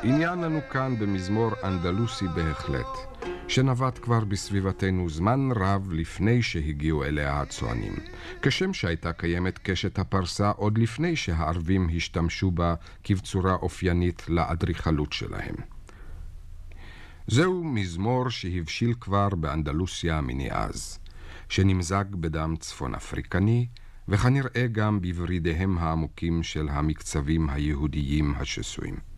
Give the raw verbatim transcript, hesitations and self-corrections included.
עניין לנו כאן במזמור אנדלוסי בהחלט, שנבט כבר בסביבתנו זמן רב לפני שהגיעו אליה הצוענים, כשם שהייתה קיימת קשת הפרסה עוד לפני שהערבים השתמשו בה כבצורה אופיינית לאדריכלות שלהם. זהו מזמור שהבשיל כבר באנדלוסיה מני אז, שנמזג בדם צפון אפריקני, וכנראה גם בברידיהם העמוקים של המקצבים היהודיים השסויים.